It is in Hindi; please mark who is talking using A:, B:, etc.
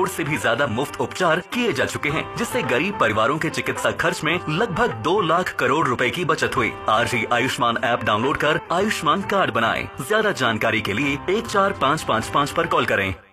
A: करोड़ से भी ज्यादा मुफ्त उपचार किए जा चुके हैं, जिससे गरीब परिवारों के चिकित्सा खर्च में लगभग 2 लाख करोड़ रुपए की बचत हुई। आज ही आयुष्मान ऐप डाउनलोड कर आयुष्मान कार्ड बनाएं। ज्यादा जानकारी के लिए 14555 पर कॉल करें।